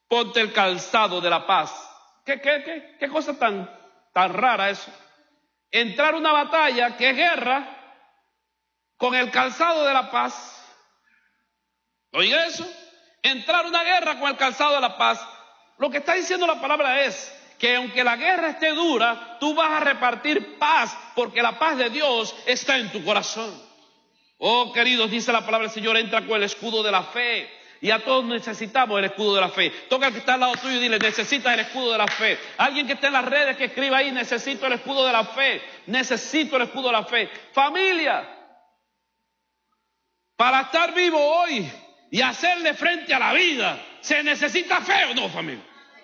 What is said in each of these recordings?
Ponte el calzado de la paz. ¿Qué cosa tan rara eso? Entrar a una batalla que es guerra con el calzado de la paz. ¿Oiga eso? Entrar a una guerra con el calzado de la paz. Lo que está diciendo la palabra es que aunque la guerra esté dura, tú vas a repartir paz, porque la paz de Dios está en tu corazón. Oh, queridos, dice la palabra del Señor, entra con el escudo de la fe. Y a todos necesitamos el escudo de la fe. Toca al que está al lado tuyo y dile, necesitas el escudo de la fe. Alguien que esté en las redes que escriba ahí, necesito el escudo de la fe. Necesito el escudo de la fe. Familia, para estar vivo hoy y hacerle frente a la vida, ¿se necesita fe o no, familia?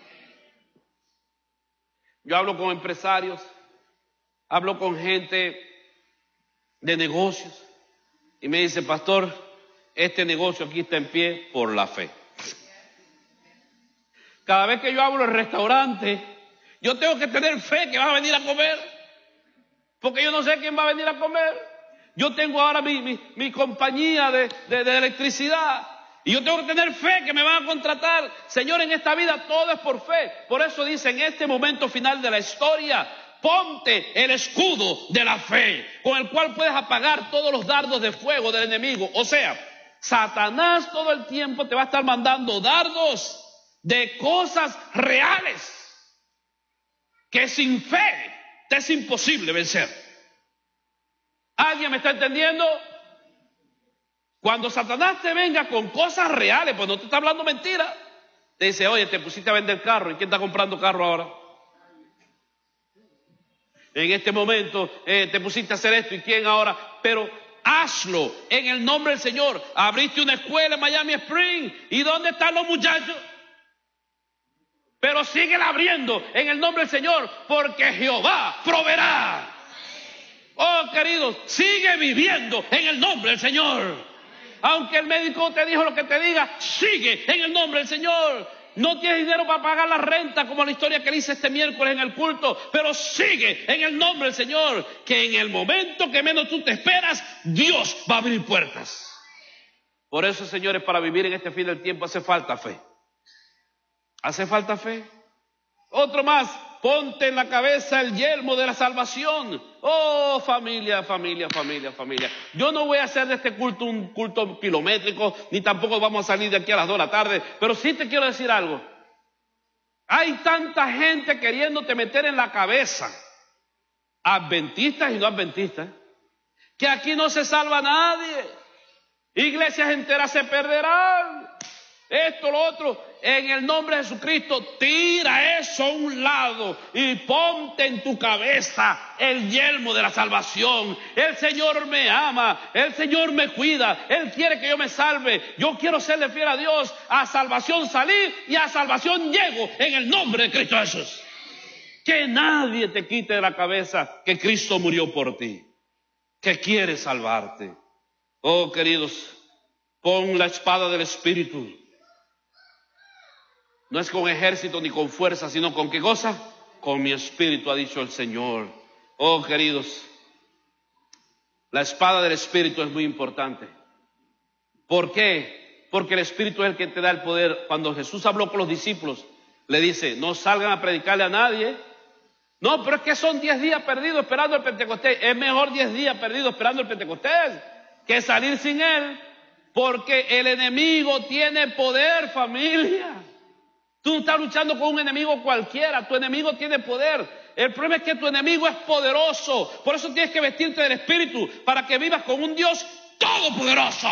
Yo hablo con empresarios, hablo con gente de negocios y me dice, pastor, este negocio aquí está en pie por la fe. Cada vez que yo hablo en restaurante, yo tengo que tener fe que va a venir a comer, porque yo no sé quién va a venir a comer. Yo tengo ahora mi compañía de electricidad y yo tengo que tener fe que me van a contratar. Señor, en esta vida todo es por fe. Por eso dice, en este momento final de la historia, ponte el escudo de la fe, con el cual puedes apagar todos los dardos de fuego del enemigo. O sea, Satanás todo el tiempo te va a estar mandando dardos de cosas reales que sin fe te es imposible vencer. ¿Alguien me está entendiendo? Cuando Satanás te venga con cosas reales, pues no te está hablando mentira, te dice, oye, te pusiste a vender carro, ¿y quién está comprando carro ahora? En este momento te pusiste a hacer esto, ¿y quién ahora? Pero hazlo en el nombre del Señor. Abriste una escuela en Miami Spring, ¿y dónde están los muchachos? Pero síguela abriendo en el nombre del Señor, porque Jehová proveerá. Oh, queridos, sigue viviendo en el nombre del Señor. Aunque el médico te dijo lo que te diga, sigue en el nombre del Señor. No tienes dinero para pagar la renta, como la historia que le hice este miércoles en el culto, pero sigue en el nombre del Señor, que en el momento que menos tú te esperas, Dios va a abrir puertas. Por eso, señores, para vivir en este fin del tiempo hace falta fe. ¿Hace falta fe? Otro más, ponte en la cabeza el yelmo de la salvación. Oh, familia. Yo no voy a hacer de este culto un culto kilométrico, ni tampoco vamos a salir de aquí a las 2 de la tarde, pero sí te quiero decir algo. Hay tanta gente queriéndote meter en la cabeza, adventistas y no adventistas, que aquí no se salva nadie. Iglesias enteras se perderán. Esto, lo otro, en el nombre de Jesucristo, tira eso a un lado y ponte en tu cabeza el yelmo de la salvación. El Señor me ama, el Señor me cuida, Él quiere que yo me salve. Yo quiero serle fiel a Dios, a salvación salí y a salvación llego en el nombre de Cristo Jesús. Que nadie te quite de la cabeza que Cristo murió por ti, que quiere salvarte. Oh, queridos, pon la espada del Espíritu. No es con ejército ni con fuerza, sino con ¿qué cosa? Con mi espíritu, ha dicho el Señor. Oh, queridos, la espada del Espíritu es muy importante. ¿Por qué? Porque el Espíritu es el que te da el poder. Cuando Jesús habló con los discípulos, le dice, no salgan a predicarle a nadie. No, pero es que son 10 días perdidos esperando el Pentecostés. Es mejor 10 días perdidos esperando el Pentecostés que salir sin él, porque el enemigo tiene poder, familia. Tú no estás luchando con un enemigo cualquiera, tu enemigo tiene poder. El problema es que tu enemigo es poderoso. Por eso tienes que vestirte del Espíritu, para que vivas con un Dios todopoderoso.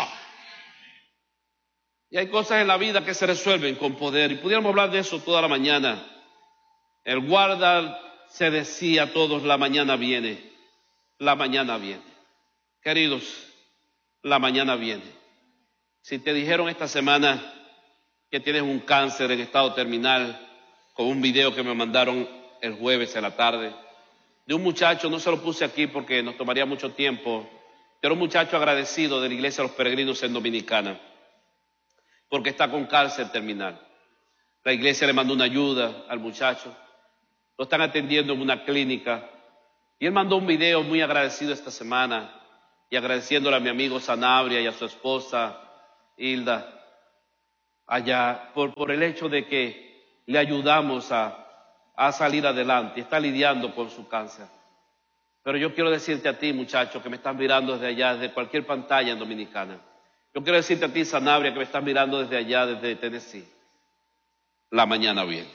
Y hay cosas en la vida que se resuelven con poder, y pudiéramos hablar de eso toda la mañana. El guarda se decía a todos, la mañana viene, la mañana viene. Queridos, la mañana viene. Si te dijeron esta semana que tienes un cáncer en estado terminal, con un video que me mandaron el jueves en la tarde, de un muchacho, no se lo puse aquí porque nos tomaría mucho tiempo, pero un muchacho agradecido de la Iglesia de los Peregrinos en Dominicana, porque está con cáncer terminal. La iglesia le mandó una ayuda al muchacho, lo están atendiendo en una clínica, y él mandó un video muy agradecido esta semana, y agradeciéndole a mi amigo Sanabria y a su esposa Hilda, allá, por el hecho de que le ayudamos a salir adelante. Está lidiando con su cáncer. Pero yo quiero decirte a ti, muchacho, que me estás mirando desde allá, desde cualquier pantalla en Dominicana. Yo quiero decirte a ti, Sanabria, que me estás mirando desde allá, desde Tennessee. La mañana viene.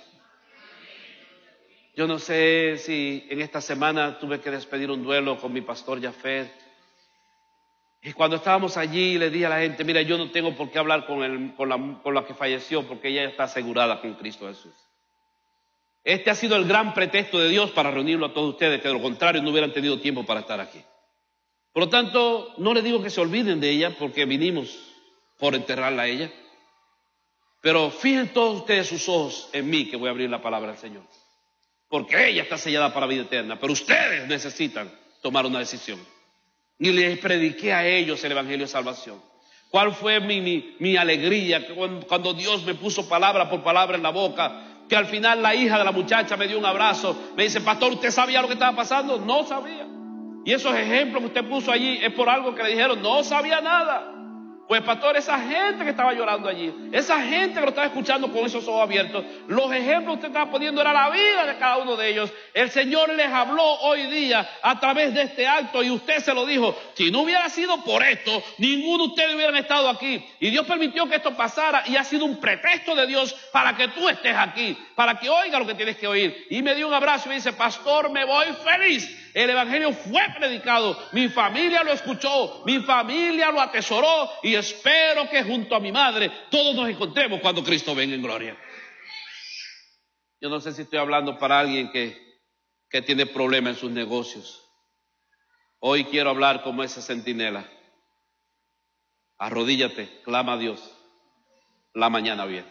Yo no sé si en esta semana tuve que despedir un duelo con mi pastor Jafet. Y cuando estábamos allí, le dije a la gente, mira, yo no tengo por qué hablar con la que falleció, porque ella está asegurada con Cristo Jesús. Este ha sido el gran pretexto de Dios para reunirlo a todos ustedes, que de lo contrario no hubieran tenido tiempo para estar aquí. Por lo tanto, no les digo que se olviden de ella, porque vinimos por enterrarla a ella. Pero fijen todos ustedes sus ojos en mí, que voy a abrir la palabra del Señor. Porque ella está sellada para vida eterna, pero ustedes necesitan tomar una decisión. Y les prediqué a ellos el Evangelio de Salvación. ¿Cuál fue mi alegría cuando Dios me puso palabra por palabra en la boca? Que al final la hija de la muchacha me dio un abrazo. Me dice, pastor, ¿usted sabía lo que estaba pasando? No sabía. Y esos ejemplos que usted puso allí es por algo que le dijeron, no sabía nada. Pues pastor, esa gente que estaba llorando allí, esa gente que lo estaba escuchando con esos ojos abiertos, los ejemplos que usted estaba poniendo era la vida de cada uno de ellos. El Señor les habló hoy día a través de este acto y usted se lo dijo. Si no hubiera sido por esto, ninguno de ustedes hubieran estado aquí. Y Dios permitió que esto pasara y ha sido un pretexto de Dios para que tú estés aquí, para que oiga lo que tienes que oír. Y me dio un abrazo y me dice, pastor, me voy feliz. El Evangelio fue predicado, mi familia lo escuchó, mi familia lo atesoró y espero que junto a mi madre todos nos encontremos cuando Cristo venga en gloria. Yo no sé si estoy hablando para alguien que tiene problemas en sus negocios. Hoy quiero hablar como ese centinela. Arrodíllate, clama a Dios. La mañana viene.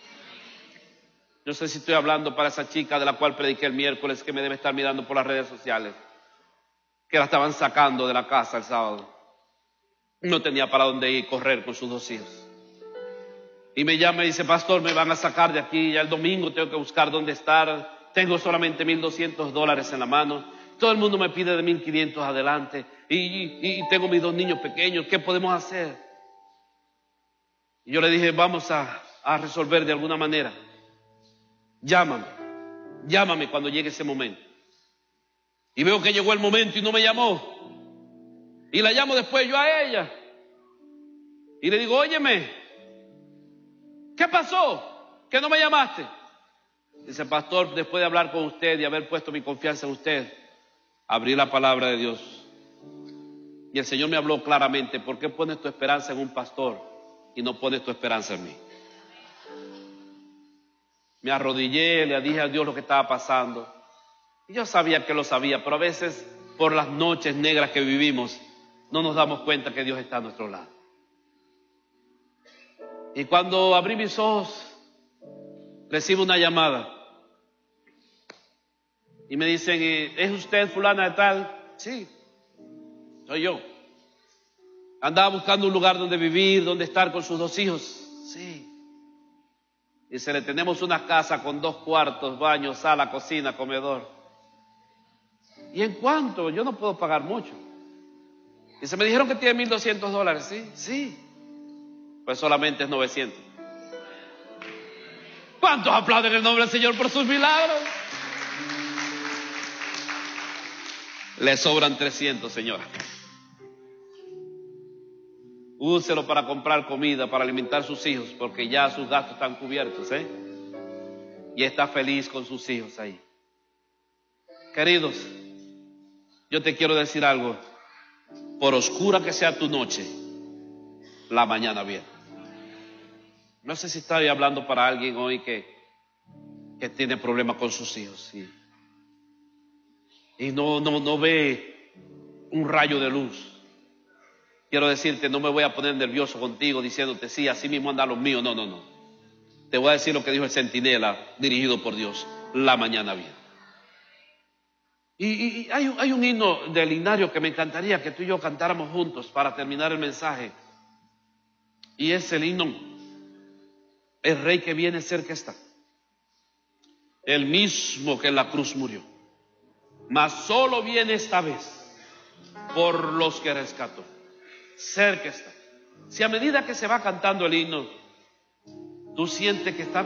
Yo sé si estoy hablando para esa chica de la cual prediqué el miércoles, que me debe estar mirando por las redes sociales, que la estaban sacando de la casa el sábado. No tenía para dónde ir, correr con sus 2 hijos. Y me llama y dice, pastor, me van a sacar de aquí, ya el domingo tengo que buscar dónde estar, tengo solamente $1,200 en la mano, todo el mundo me pide de 1,500 adelante, y tengo mis 2 niños pequeños, ¿qué podemos hacer? Y yo le dije, vamos a resolver de alguna manera. Llámame cuando llegue ese momento. Y veo que llegó el momento y no me llamó. Y la llamo después yo a ella. Y le digo, óyeme, ¿qué pasó? ¿Que no me llamaste? Dice, pastor, después de hablar con usted y haber puesto mi confianza en usted, abrí la palabra de Dios. Y el Señor me habló claramente, ¿por qué pones tu esperanza en un pastor y no pones tu esperanza en mí? Me arrodillé, le dije a Dios lo que estaba pasando. Y yo sabía que lo sabía, pero a veces por las noches negras que vivimos no nos damos cuenta que Dios está a nuestro lado. Y cuando abrí mis ojos, recibo una llamada. Y me dicen, ¿es usted fulana de tal? Sí, soy yo. Andaba buscando un lugar donde vivir, donde estar con sus 2 hijos. Sí. Dice, le tenemos una casa con 2 cuartos, baño, sala, cocina, comedor. ¿Y en cuánto? Yo no puedo pagar mucho. Dice, me dijeron que tiene $1,200. ¿Sí? Sí. Pues solamente es 900. ¿Cuántos aplauden el nombre del Señor por sus milagros? Le sobran 300, señora. Úselo para comprar comida, para alimentar a sus hijos, porque ya sus gastos están cubiertos, y está feliz con sus hijos ahí. Queridos, yo te quiero decir algo. Por oscura que sea tu noche, la mañana viene. No sé si estoy hablando para alguien hoy que tiene problemas con sus hijos y no ve un rayo de luz. Quiero decirte, no me voy a poner nervioso contigo diciéndote, sí, así mismo andan los míos. No. Te voy a decir lo que dijo el centinela dirigido por Dios. La mañana viene. Y hay un himno del himnario que me encantaría que tú y yo cantáramos juntos para terminar el mensaje. Y es el himno, el Rey que viene cerca está. El mismo que en la cruz murió. Mas solo viene esta vez por los que rescató. Cerca está. Si a medida que se va cantando el himno, tú sientes que está